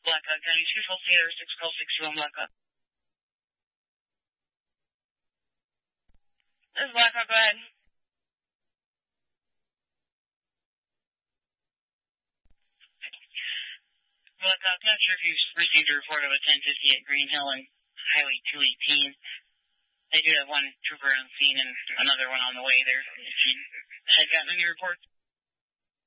Blackhawk County, 212 call 61 Blackhawk. This is Blackhawk, go ahead. Blackhawk, not sure if you've received a report of a 1058 Green Hill and Highway 218. They do have one trooper on scene and another one on the way there. If you had gotten any reports?